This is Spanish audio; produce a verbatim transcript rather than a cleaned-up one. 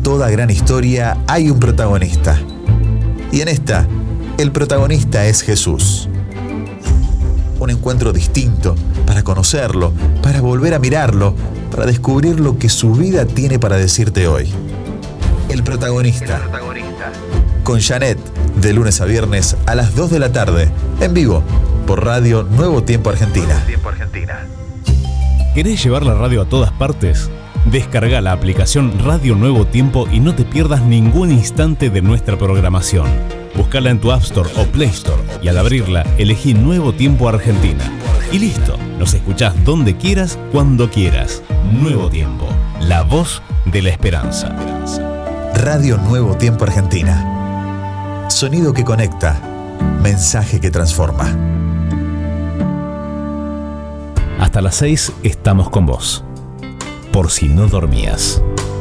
toda gran historia hay un protagonista. Y en esta, el protagonista es Jesús. Un encuentro distinto para conocerlo, para volver a mirarlo, para descubrir lo que su vida tiene para decirte hoy. El protagonista. El protagonista. Con Janet, de lunes a viernes a las dos de la tarde, en vivo, por Radio Nuevo Tiempo Argentina. Nuevo Tiempo Argentina. ¿Querés llevar la radio a todas partes? Descarga la aplicación Radio Nuevo Tiempo y no te pierdas ningún instante de nuestra programación. Búscala en tu App Store o Play Store y al abrirla, elegí Nuevo Tiempo Argentina. Y listo, nos escuchás donde quieras, cuando quieras. Nuevo Tiempo, la voz de la esperanza. Radio Nuevo Tiempo Argentina. Sonido que conecta, mensaje que transforma. Hasta las seis estamos con vos. Por si no dormías.